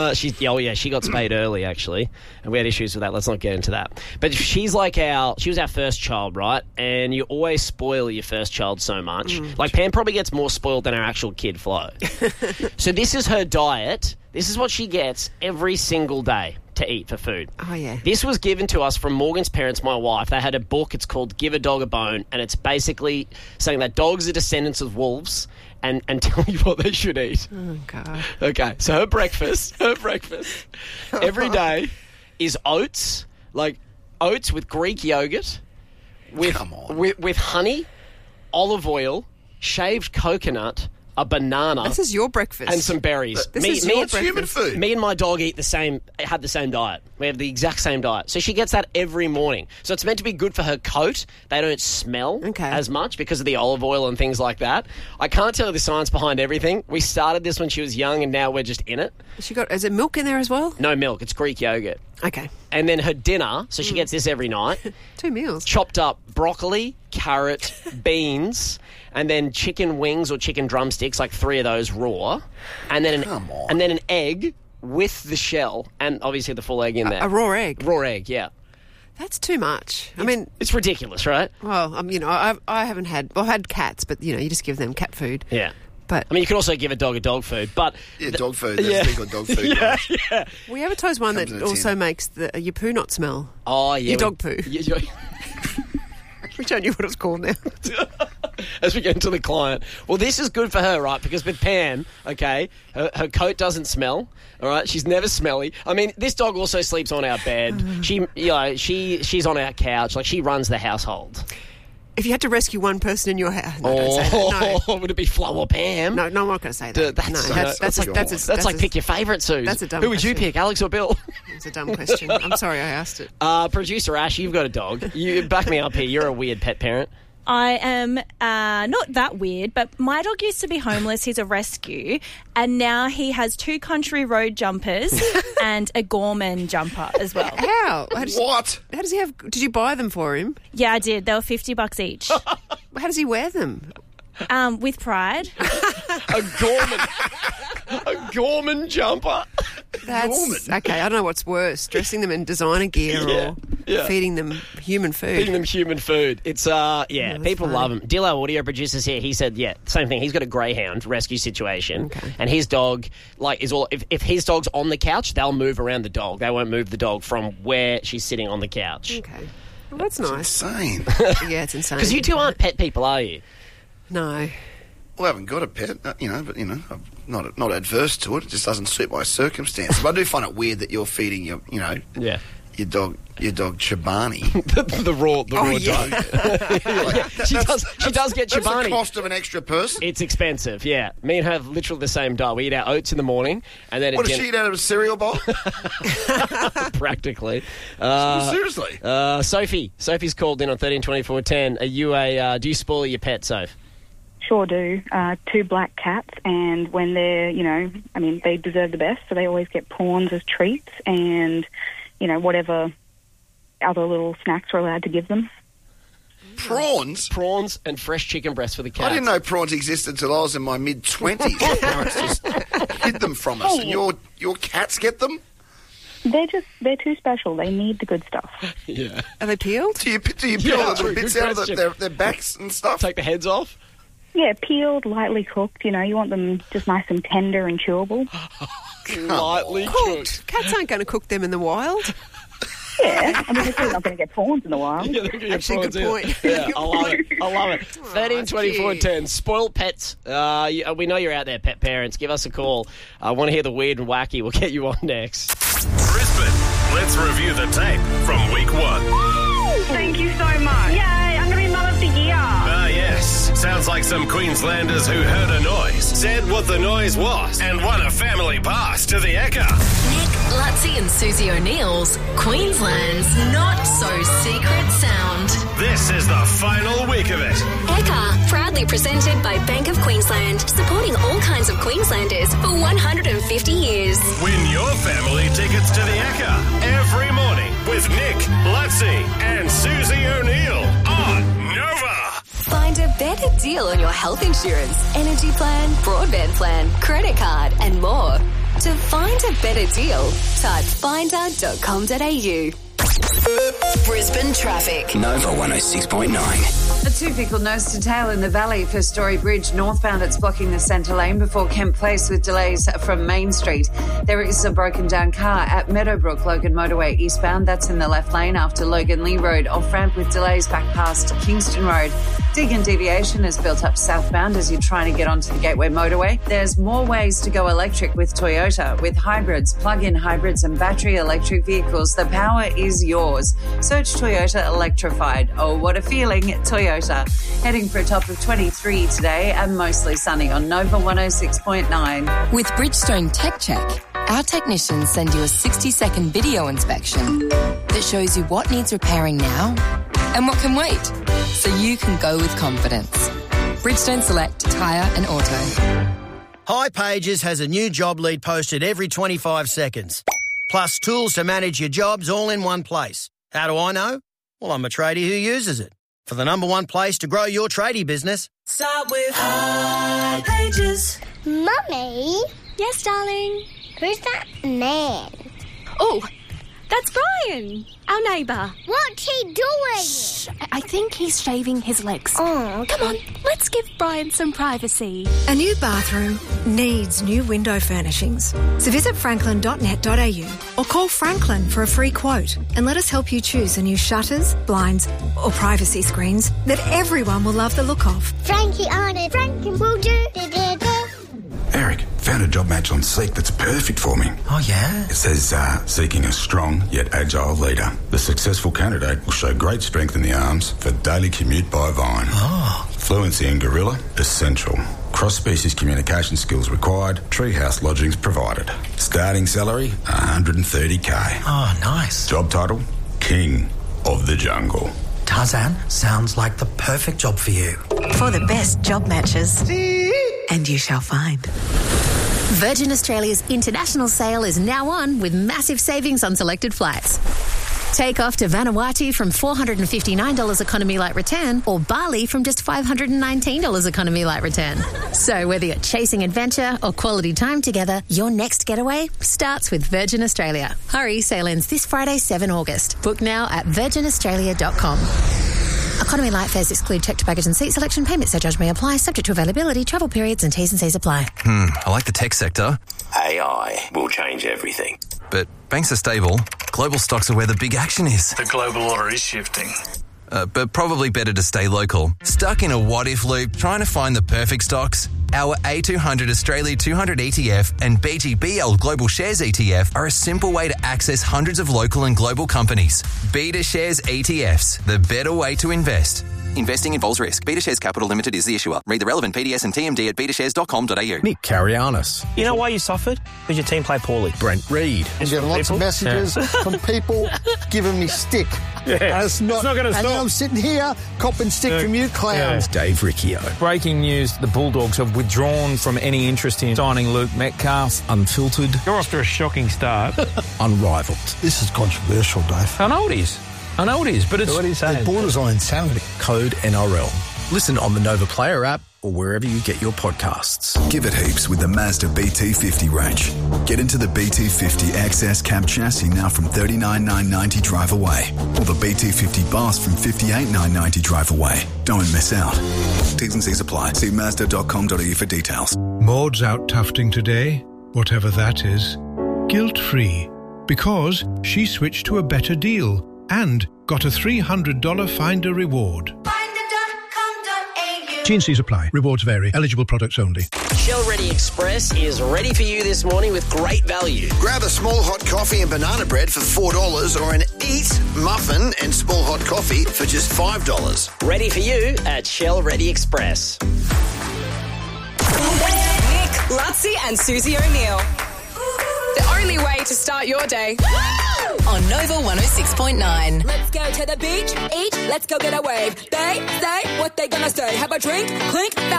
She got spayed early, actually, and we had issues with that. Let's not get into that. But she was our first child, right? And you always spoil your first child so much. Like, Pam probably gets more spoiled than our actual kid, Flo. So this is her diet. This is what she gets every single day to eat for food. Oh, yeah. This was given to us from Morgan's parents, my wife. They had a book. It's called Give a Dog a Bone, and it's basically saying that dogs are descendants of wolves and tell you what they should eat. Oh, God. Okay, so her breakfast every day is oats, like oats with Greek yogurt, with honey, olive oil, shaved coconut, a banana. This is your breakfast. And some berries. This is your breakfast. Human food. Me and my dog had the same diet. We have the exact same diet. So she gets that every morning. So it's meant to be good for her coat. They don't smell as much because of the olive oil and things like that. I can't tell you the science behind everything. We started this when she was young and now we're just in it. Is it milk in there as well? No milk. It's Greek yogurt. Okay. And then her dinner, so she gets this every night. 2 meals. Chopped up broccoli, carrot, beans, and then chicken wings or chicken drumsticks, like 3 of those raw. And then an egg with the shell and obviously the full egg in there. A raw egg? Raw egg, yeah. That's too much. I mean... It's ridiculous, right? Well, I haven't had... Well, I had cats, but, you just give them cat food. Yeah. But I mean, you can also give a dog food, but... Yeah, dog food. That's big on dog food. Yeah. We advertise one that also makes your poo not smell. Oh, yeah. Your dog poo. Which I knew what it was called now. As we get into the client. Well, this is good for her, right? Because with Pam, okay, her coat doesn't smell, all right? She's never smelly. I mean, this dog also sleeps on our bed. She's on our couch. Like, she runs the household. If you had to rescue one person in your house... No, don't say that. No. Would it be Flo or Pam? No, I'm not going to say that. That's like pick your favourite, Suze. That's a dumb Who would question. you pick, Alex or Bill? It's a dumb question. I'm sorry I asked it. Producer Ash, you've got a dog. You back me up here. You're a weird pet parent. I am not that weird, but my dog used to be homeless. He's a rescue, and now he has 2 country road jumpers and a Gorman jumper as well. How? What? How does he have... Did you buy them for him? Yeah, I did. They were $50 each. How does he wear them? With pride. A Gorman jumper. That's... Okay, I don't know what's worse, dressing them in designer gear or feeding them human food. Feeding them human food. It's, people love him. Dillo, audio producer's here, he said, same thing. He's got a greyhound rescue situation. Okay. And his dog, is all... If his dog's on the couch, they'll move around the dog. They won't move the dog from where she's sitting on the couch. Okay. Well, that's nice. Insane. Yeah, it's insane. Because you two aren't pet people, are you? No. Well, I haven't got a pet, but I'm not adverse to it. It just doesn't suit my circumstances. But I do find it weird that you're feeding your dog Chobani. the raw dog. Yeah. She does get Chobani. That's the cost of an extra person. It's expensive, yeah. Me and her have literally the same diet. We eat our oats in the morning, and then what does she eat out of a cereal bowl? Practically. Seriously. Sophie's called in on 132410. Are you do you spoil your pet, Soph? Sure do. 2 black cats, and when they're, they deserve the best, so they always get prawns as treats and, whatever other little snacks we're allowed to give them. Prawns? Prawns and fresh chicken breast for the cats. I didn't know prawns existed until I was in my mid-20s. My parents just hid them from us. And your cats get them? They're too special. They need the good stuff. Yeah. Are they peeled? Do you peel the little bits out of their backs and stuff? Take the heads off? Yeah, peeled, lightly cooked. You want them just nice and tender and chewable. Lightly cooked. Cats aren't going to cook them in the wild. Yeah, I mean, they're still not going to get prawns in the wild. Yeah, actually, good point. Yeah, I love it. 132410. Spoiled pets. We know you're out there, pet parents. Give us a call. I want to hear the weird and wacky. We'll get you on next. Brisbane, let's review the tape from week 1. Thank you so much. Yay, I'm going to be Mum of the Year. Yes. Sounds like some Queenslanders who heard a noise, said what the noise was, and won a family pass to the Ekka. Nick, Lutzi and Susie O'Neill's Queensland's Not-So-Secret Sound. This is the final week of it. Ekka, proudly presented by Bank of Queensland, supporting all kinds of Queenslanders for 150 years. Win your family tickets to the Ekka every morning with Nick, Lutzi and Susie O'Neill on Nova. Find a better deal on your health insurance, energy plan, broadband plan, credit card and more. To find a better deal, type finder.com.au. Brisbane traffic. Nova 106.9. A two-vehicle nose to tail in the Valley for Story Bridge northbound. It's blocking the centre lane before Kemp Place with delays from Main Street. There is a broken down car at Meadowbrook Logan Motorway eastbound. That's in the left lane after Logan Lee Road. Off ramp with delays back past Kingston Road. Deagon Deviation is built up southbound as you're trying to get onto the Gateway Motorway. There's more ways to go electric with Toyota. With hybrids, plug-in hybrids and battery electric vehicles, the power is yours. Search Toyota Electrified. Oh, what a feeling, Toyota. Heading for a top of 23 today and mostly sunny on Nova 106.9. With Bridgestone Tech Check, our technicians send you a 60-second video inspection that shows you what needs repairing now and what can wait, so you can go with confidence. Bridgestone Select Tyre and Auto. hipages has a new job lead posted every 25 seconds. Plus tools to manage your jobs all in one place. How do I know? Well, I'm a tradie who uses it. For the number one place to grow your tradie business, start with hipages. Mummy? Yes, darling? Who's that man? Oh, that's Brian, our neighbour. What's he doing? Shh, I think he's shaving his legs. Oh, okay. Come on, let's give Brian some privacy. A new bathroom needs new window furnishings. So visit franklin.net.au or call Franklin for a free quote and let us help you choose the new shutters, blinds or privacy screens that everyone will love the look of. Frankie on it. Franklin will do. Eric, found a job match on Seek that's perfect for me. Oh, yeah? It says, seeking a strong yet agile leader. The successful candidate will show great strength in the arms for daily commute by Vine. Oh. Fluency in Gorilla, essential. Cross-species communication skills required. Treehouse lodgings provided. Starting salary, $130K. Oh, nice. Job title, King of the Jungle. Tarzan, sounds like the perfect job for you. For the best job matches. And you shall find. Virgin Australia's international sale is now on with massive savings on selected flights. Take off to Vanuatu from $459 economy light return or Bali from just $519 economy light return. So whether you're chasing adventure or quality time together, your next getaway starts with Virgin Australia. Hurry, sale ends this Friday, 7 August. Book now at virginaustralia.com. Economy light fares exclude checked baggage and seat selection. Payment surcharge may apply, subject to availability, travel periods and T's and C's apply. I like the tech sector. AI will change everything. But banks are stable. Global stocks are where the big action is. The global order is shifting. But probably better to stay local. Stuck in a what-if loop trying to find the perfect stocks? Our A200 Australia 200 ETF and BGBL Global Shares ETF are a simple way to access hundreds of local and global companies. Beta Shares ETFs, the better way to invest. Investing involves risk. Beta Shares Capital Limited is the issuer. Read the relevant PDS and TMD at betashares.com.au. Nick Carianis. You know why you suffered? Because your team played poorly. Brent Reid. I'm getting lots of messages from people giving me stick. Yeah. It's not going to stop. And I'm sitting here copping stick from you clowns. Yeah. Dave Riccio. Breaking news, the Bulldogs have withdrawn from any interest in signing Luke Metcalf. Unfiltered. You're off to a shocking start. Unrivaled. This is controversial, Dave. I know it is, but it's... What are you saying? It borders on insanity. Code NRL. Listen on the Nova Player app or wherever you get your podcasts. Give it heaps with the Mazda BT50 range. Get into the BT50 XS cab chassis now from $39,990 drive away. Or the BT50 Boss from $58,990 drive away. Don't miss out. T's and C's apply. See Mazda.com.au for details. Maud's out tufting today, whatever that is, guilt-free, because she switched to a better deal and got a $300 Finder reward. T&Cs apply. Rewards vary. Eligible products only. Shell Ready Express is ready for you this morning with great value. Grab a small hot coffee and banana bread for $4 or an Eat muffin and small hot coffee for just $5. Ready for you at Shell Ready Express. Nick, Lutzi and Susie O'Neill. The only way to start your day. On Nova 106.9. Let's go to the beach, eat, let's go get a wave. They say what they gonna say. Have a drink, clink,